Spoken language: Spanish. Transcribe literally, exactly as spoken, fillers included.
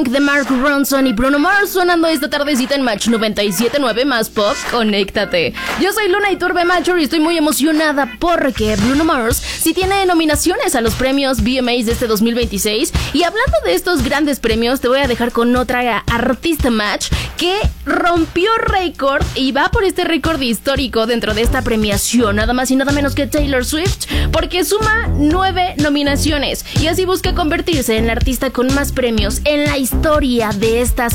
Funk de Mark Ronson y Bruno Mars sonando esta tardecita en Match noventa y siete punto nueve más pop. Conéctate. Yo soy Luna Iturbe Macho y estoy muy emocionada porque Bruno Mars sí tiene nominaciones a los premios V M As de este dos mil veintiséis. Y hablando de estos grandes premios, te voy a dejar con otra artista Match que rompió récord y va por este récord histórico dentro de esta premiación, nada más y nada menos que Taylor Swift, porque suma nueve nominaciones y así busca convertirse en la artista con más premios en la historia de estas